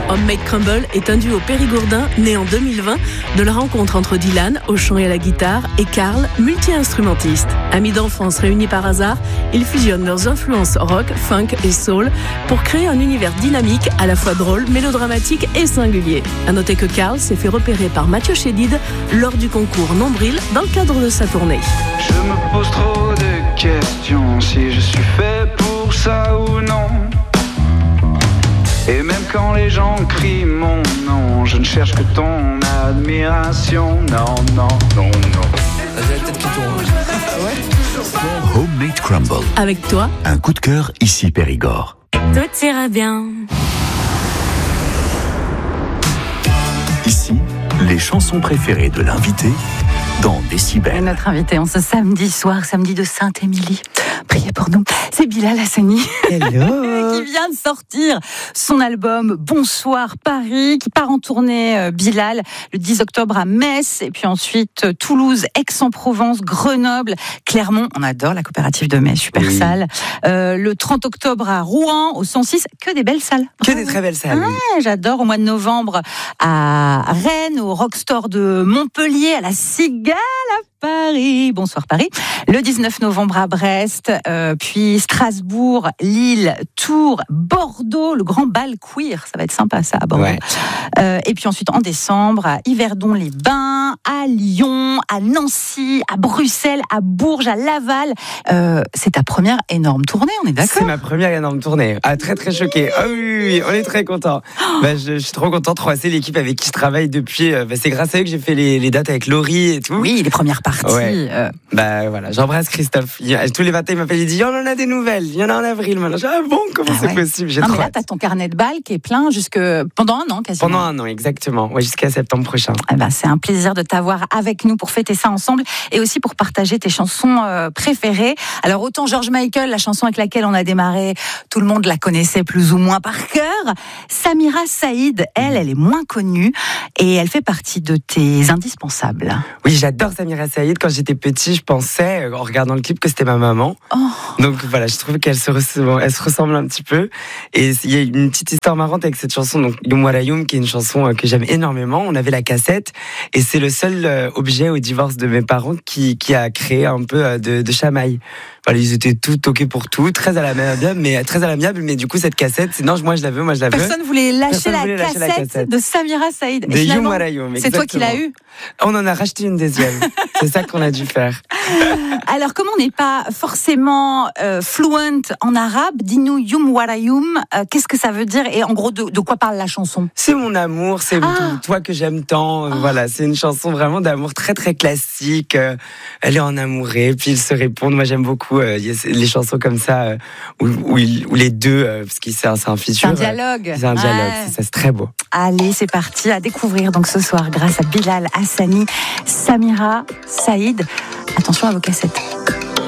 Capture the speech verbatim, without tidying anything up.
Homemade Crumble est un duo périgourdin né en deux mille vingt de la rencontre entre Dylan, au chant et à la guitare, et Carl, multi-instrumentiste. Amis d'enfance réunis par hasard, ils fusionnent leurs influences rock, funk et soul pour créer un univers dynamique, à la fois drôle, mélodramatique et singulier. À noter que Carl s'est fait repérer par Mathieu Chédid lors du concours Nombril dans le cadre de sa tournée. Je me pose trop de questions, si je suis fait pour ça ou non. Et même quand les gens crient mon nom, je ne cherche que ton admiration. Non, non, non, non. J'avais peut-être qui tourne. Ah ouais. Homemade Crumble. Avec toi, Un coup de cœur ici Périgord. Tout ira bien. Ici, les chansons préférées de l'invité dans Et Décibel. notre invité en ce samedi soir, samedi de Sainte-Émilie, priez pour nous, c'est Bilal Hassani. Hello. Qui vient de sortir son album Bonsoir Paris, qui part en tournée, euh, Bilal, le dix octobre à Metz, et puis ensuite euh, Toulouse, Aix-en-Provence, Grenoble, Clermont, on adore la coopérative de Metz, super Oui. salle, euh, le trente octobre à Rouen, au cent six, que des belles salles. Que des très belles salles. oui. Ouais, j'adore, au mois de novembre à Rennes, au Rockstore de Montpellier, à la Cigale à Paris. Bonsoir Paris. Le dix-neuf novembre à Brest, euh, puis Strasbourg, Lille, Tours, Bordeaux, le grand bal queer. Ça va être sympa ça à Bordeaux. Ouais. Euh, et puis ensuite en décembre à Yverdon-les-Bains, à Lyon, à Nancy, à Bruxelles, à Bourges, à Laval. Euh, c'est ta première énorme tournée, on est d'accord? C'est ma première énorme tournée. Ah, très très choqué. Ah oui, oui, oui, on est très content. Bah, je, je suis trop content de croiser l'équipe avec qui je travaille depuis. euh, Bah, c'est grâce à eux que j'ai fait les, les dates avec Laurie et tout. Oui, les premières parties. Ouais. euh, Bah voilà, j'embrasse Christophe. Il, tous les matins, il m'appelle, il dit, on en a des nouvelles. Il y en a en avril maintenant. Je dis, ah bon, comment Ah c'est ouais. possible? J'ai Non, trop mais là, hâte. t'as ton carnet de balles qui est plein jusque pendant un an quasiment. Pendant un an, exactement. Ouais, jusqu'à septembre prochain. Eh ben, c'est un plaisir de t'avoir avec nous pour fêter ça ensemble et aussi pour partager tes chansons euh, préférées. Alors autant George Michael, la chanson avec laquelle on a démarré, tout le monde la connaissait plus ou moins par cœur. Samira Saïd, elle, elle est moins connue et elle fait partie de tes indispensables. Oui, j'adore Samira Saïd. Quand j'étais petit, je pensais, en regardant le clip, que c'était ma maman. Oh. Donc voilà, je trouve qu'elle se, res- elle se ressemble un petit peu. Et il y a une petite histoire marrante avec cette chanson, donc Youm Wara Youm, qui est une chanson euh, que j'aime énormément. On avait la cassette, et c'est le seul euh, objet au divorce de mes parents qui, qui a créé un peu euh, de, de chamaille. Voilà, ils étaient tout ok pour tout, très à l'amiable, mais très à l'amiable. Mais du coup, cette cassette, c'est non, moi je la veux, moi je la veux. Personne voulait lâcher, Personne la, voulait lâcher la cassette cassette. de Samira Saïd. Et De Youm finalement, Wara Youm, c'est toi qui l'as exactement. eu. On en a racheté une deuxième. C'est ça qu'on a dû faire. Alors, comme on n'est pas forcément euh, fluent en arabe, dis-nous Youm Wara Youm, euh, qu'est-ce que ça veut dire et en gros, de, de quoi parle la chanson? C'est mon amour, c'est Ah. toi que j'aime tant. euh, Ah. Voilà, c'est une chanson vraiment d'amour très très classique. euh, Elle est en amourée, puis ils se répondent. Moi, j'aime beaucoup euh, y a les chansons comme ça euh, où, où, ils- où les deux, euh, parce que c'est un, c'est un C'est feature. un euh, dialogue. C'est un dialogue, Ouais. c'est ça, c'est très beau. Allez, c'est parti à découvrir donc ce soir grâce à Bilal Hassani, Samira Saïd. Attention à vos cassettes.